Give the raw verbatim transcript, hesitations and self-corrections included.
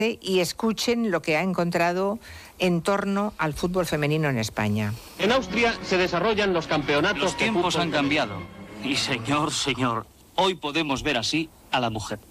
y escuchen lo que ha encontrado en torno al fútbol femenino en España. En Austria se desarrollan los campeonatos. Los tiempos han cambiado. Y señor, señor, hoy podemos ver así a la mujer.